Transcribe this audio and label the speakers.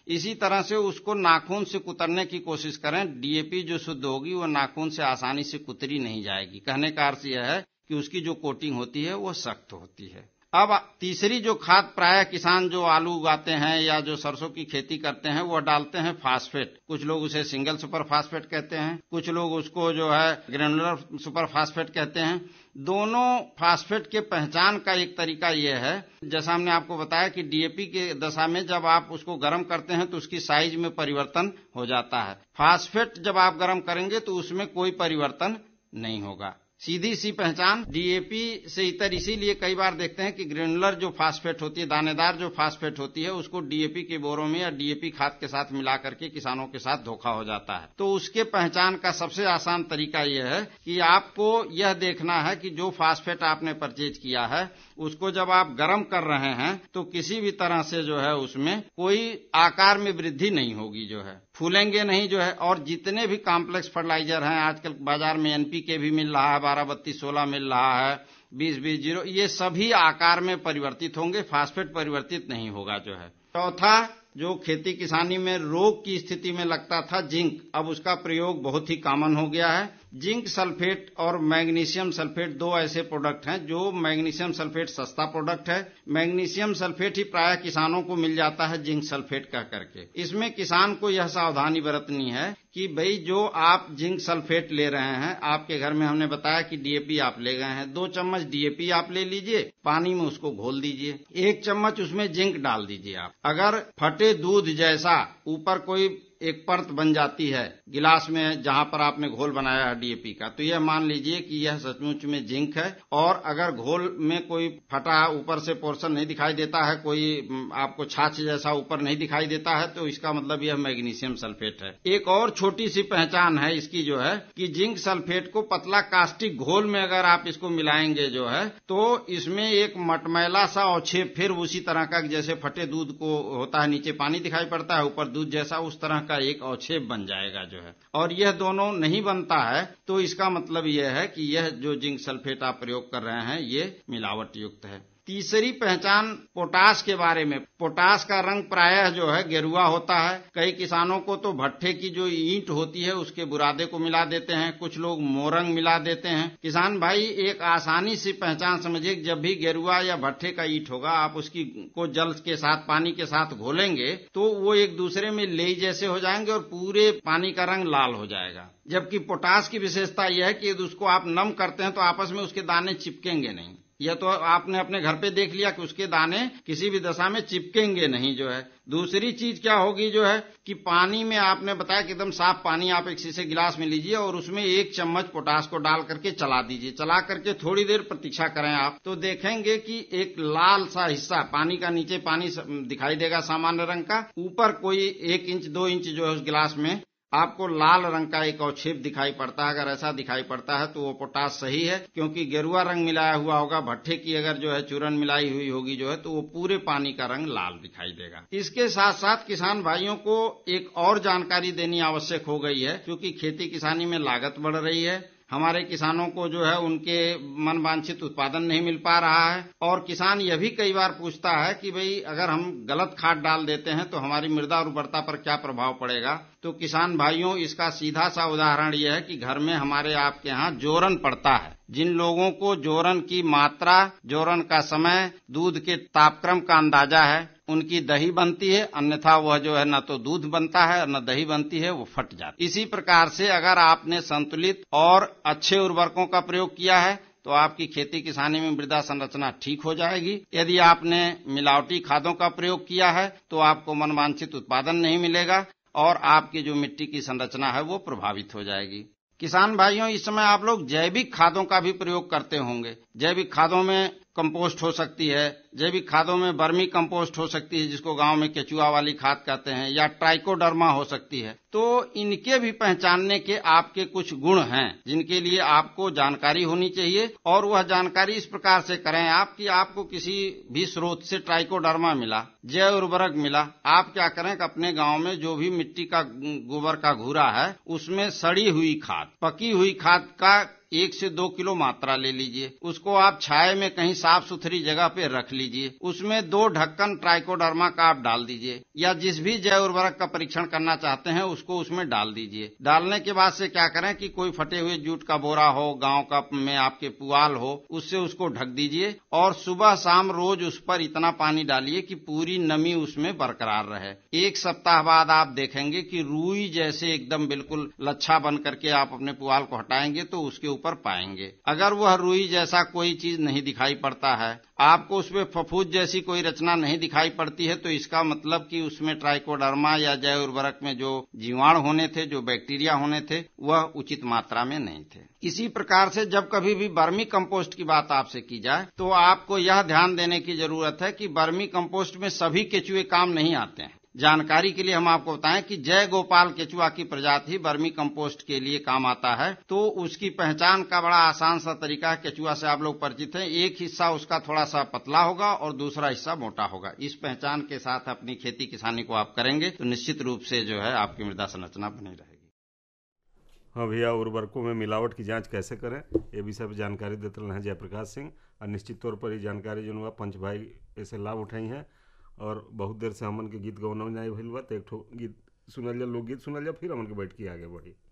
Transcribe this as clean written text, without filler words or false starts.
Speaker 1: इसी तरह से उसको नाखून से कुतरने की कोशिश करें। डीएपी जो शुद्ध होगी वो नाखून से आसानी से कुतरी नहीं जाएगी। कहने का अर्थ यह है कि उसकी जो कोटिंग होती है वो सख्त होती है। अब तीसरी जो खाद प्रायः किसान जो आलू उगाते हैं या जो सरसों की खेती करते हैं वो डालते हैं फास्फेट। कुछ लोग उसे सिंगल सुपर फास्फेट कहते हैं, कुछ लोग उसको जो है ग्रेनुलर सुपर फास्फेट कहते हैं। दोनों फास्फेट के पहचान का एक तरीका यह है, जैसा हमने आपको बताया कि डीएपी के दशा में जब आप उसको गर्म करते हैं तो उसकी साइज में परिवर्तन हो जाता है। फास्फेट जब आप गर्म करेंगे तो उसमें कोई परिवर्तन नहीं होगा। सीधी सी पहचान डीएपी से इतर इसीलिए कई बार देखते हैं कि ग्रेनुलर जो फास्फेट होती है, दानेदार जो फास्फेट होती है, उसको डीएपी के बोरों में या डीएपी खाद के साथ मिला करके किसानों के साथ धोखा हो जाता है। तो उसके पहचान का सबसे आसान तरीका यह है कि आपको यह देखना है कि जो फास्फेट आपने परचेज किया है उसको जब आप गर्म कर रहे हैं तो किसी भी तरह से जो है उसमें कोई आकार में वृद्धि नहीं होगी, जो है फूलेंगे नहीं जो है। और जितने भी कॉम्प्लेक्स फर्टिलाइजर हैं आजकल बाजार में एनपीके भी मिल रहा है, 12-32-16 मिल रहा है, 20-20-0, ये सभी आकार में परिवर्तित होंगे, फास्फेट परिवर्तित नहीं होगा जो है। चौथा, जो खेती किसानी में रोग की स्थिति में लगता था जिंक, अब उसका प्रयोग बहुत ही कॉमन हो गया है। जिंक सल्फेट और मैग्नीशियम सल्फेट दो ऐसे प्रोडक्ट हैं जो मैग्नीशियम सल्फेट सस्ता प्रोडक्ट है। मैग्नीशियम सल्फेट ही प्रायः किसानों को मिल जाता है जिंक सल्फेट कह करके। इसमें किसान को यह सावधानी बरतनी है कि भाई जो आप जिंक सल्फेट ले रहे हैं, आपके घर में हमने बताया कि डीएपी आप ले गए हैं, 2 चम्मच डीएपी आप ले लीजिए, पानी में उसको घोल दीजिए, 1 चम्मच उसमें जिंक डाल दीजिए। आप अगर फटे दूध जैसा ऊपर कोई एक परत बन जाती है गिलास में जहां पर आपने घोल बनाया है डीएपी का, तो यह मान लीजिए कि यह सचमुच में जिंक है। और अगर घोल में कोई फटा ऊपर से पोर्शन नहीं दिखाई देता है, कोई आपको छाछ जैसा ऊपर नहीं दिखाई देता है, तो इसका मतलब यह मैग्नीशियम सल्फेट है। एक और छोटी सी पहचान है इसकी जो है कि जिंक सल्फेट को पतला कास्टिक घोल में अगर आप इसको मिलाएंगे जो है तो इसमें एक मटमैला सा अवक्षेप फिर उसी तरह का, जैसे फटे दूध को होता है नीचे पानी दिखाई पड़ता है ऊपर दूध जैसा, उस तरह का एक अवक्षेप बन जाएगा जो है। और यह दोनों नहीं बनता है तो इसका मतलब यह है कि यह जो जिंक सल्फेट आप प्रयोग कर रहे हैं ये मिलावट युक्त है। तीसरी पहचान पोटाश के बारे में। पोटाश का रंग प्रायः जो है गेरुआ होता है। कई किसानों को तो भट्ठे की जो ईंट होती है उसके बुरादे को मिला देते हैं, कुछ लोग मोरंग मिला देते हैं। किसान भाई एक आसानी से पहचान समझिए, जब भी गेरुआ या भट्ठे का ईंट होगा आप उसकी को जल के साथ पानी के साथ घोलेंगे तो वो एक दूसरे में लेई जैसे हो जाएंगे और पूरे पानी का रंग लाल हो जाएगा। जबकि पोटाश की विशेषता यह है कि यदि उसको आप नम करते हैं तो आपस में उसके दाने चिपकेंगे नहीं। यह तो आपने अपने घर पे देख लिया कि उसके दाने किसी भी दशा में चिपकेंगे नहीं जो है। दूसरी चीज क्या होगी जो है कि पानी में आपने बताया कि एकदम साफ पानी आप एक शीशे गिलास में लीजिए और उसमें 1 चम्मच पोटाश को डाल करके चला दीजिए। चला करके थोड़ी देर प्रतीक्षा करें आप, तो देखेंगे कि एक लाल सा हिस्सा पानी का, नीचे पानी दिखाई देगा सामान्य रंग का, ऊपर कोई 1 इंच 2 इंच जो है उस गिलास में आपको लाल रंग का एक अवक्षेप दिखाई पड़ता है। अगर ऐसा दिखाई पड़ता है तो वो पोटाश सही है, क्योंकि गेरुआ रंग मिलाया हुआ होगा। भट्ठे की अगर जो है चूरन मिलाई हुई होगी जो है तो वो पूरे पानी का रंग लाल दिखाई देगा। इसके साथ साथ किसान भाइयों को एक और जानकारी देनी आवश्यक हो गई है, क्योंकि खेती किसानी में लागत बढ़ रही है। हमारे किसानों को जो है उनके मन वांछित उत्पादन नहीं मिल पा रहा है। और किसान यह भी कई बार पूछता है कि भाई अगर हम गलत खाद डाल देते हैं तो हमारी मृदा उर्वरता पर क्या प्रभाव पड़ेगा। तो किसान भाइयों इसका सीधा सा उदाहरण यह है कि घर में हमारे आपके यहाँ जोरन पड़ता है। जिन लोगों को जोरन की मात्रा, जोरन का समय, दूध के तापक्रम का अंदाजा है, उनकी दही बनती है, अन्यथा वह जो है न तो दूध बनता है न दही बनती है, वो फट जाती है। इसी प्रकार से अगर आपने संतुलित और अच्छे उर्वरकों का प्रयोग किया है तो आपकी खेती किसानी में मृदा संरचना ठीक हो जाएगी। यदि आपने मिलावटी खादों का प्रयोग किया है तो आपको मनवांछित उत्पादन नहीं मिलेगा और आपकी जो मिट्टी की संरचना है वो प्रभावित हो जाएगी। किसान भाइयों, इस समय आप लोग जैविक खादों का भी प्रयोग करते होंगे। जैविक खादों में कंपोस्ट हो सकती है, जैविक खादों में वर्मी कंपोस्ट हो सकती है जिसको गांव में केचुआ वाली खाद कहते हैं, या ट्राइकोडर्मा हो सकती है। तो इनके भी पहचानने के आपके कुछ गुण हैं जिनके लिए आपको जानकारी होनी चाहिए। और वह जानकारी इस प्रकार से करें आप कि आपको किसी भी स्रोत से ट्राइकोडर्मा मिला, जैव उर्वरक मिला, आप क्या करें कि अपने गांव में जो भी मिट्टी का गोबर का घूरा है उसमें सड़ी हुई खाद, पकी हुई खाद का 1 से 2 किलो मात्रा ले लीजिए। उसको आप छाये में कहीं साफ सुथरी जगह पे रख लीजिए। उसमें 2 ढक्कन ट्राइकोडर्मा का आप डाल दीजिए, या जिस भी जैव उर्वरक का परीक्षण करना चाहते हैं उसको उसमें डाल दीजिए। डालने के बाद से क्या करें कि कोई फटे हुए जूट का बोरा हो, गांव का में आपके पुआल हो, उससे उसको ढक दीजिए और सुबह शाम रोज उस पर इतना पानी डालिए कि पूरी नमी उसमें बरकरार रहे। 1 सप्ताह बाद आप देखेंगे कि रुई जैसे एकदम बिल्कुल लच्छा बन करके आप अपने पुआल को हटाएंगे तो उसके ऊपर पाएंगे। अगर वह रुई जैसा कोई चीज नहीं दिखाई पड़ता है, आपको उसमें फफूंद जैसी कोई रचना नहीं दिखाई पड़ती है, तो इसका मतलब कि उसमें ट्राइकोडर्मा या जैव उर्वरक में जो जीवाणु होने थे, जो बैक्टीरिया होने थे, वह उचित मात्रा में नहीं थे। इसी प्रकार से जब कभी भी वर्मी कंपोस्ट की बात आपसे की जाए तो आपको यह ध्यान देने की जरूरत है कि वर्मी कंपोस्ट में सभी केचुए काम नहीं आते हैं। जानकारी के लिए हम आपको बताएं कि जय गोपाल केचुआ की प्रजाति वर्मी कंपोस्ट के लिए काम आता है। तो उसकी पहचान का बड़ा आसान सा तरीका है। केचुआ से आप लोग परिचित हैं, एक हिस्सा उसका थोड़ा सा पतला होगा और दूसरा हिस्सा मोटा होगा। इस पहचान के साथ अपनी खेती किसानी को आप करेंगे तो निश्चित रूप से जो है आपकी मृदा संरचना बनी रहेगी।
Speaker 2: हाँ भैया, उर्वरकों में मिलावट की जांच कैसे करें, ये विषय पर जानकारी देते रहे हैं जयप्रकाश सिंह। और निश्चित तौर पर ये जानकारी जो पंच भाई ऐसे लाभ उठाई हैं। और बहुत देर से हमन के गीत गौना नहीं भइल बा, तो एक ठो गीत सुनल जा, लोकगीत सुनल जा, फिर हमन के बैठ के आगे बढ़ी।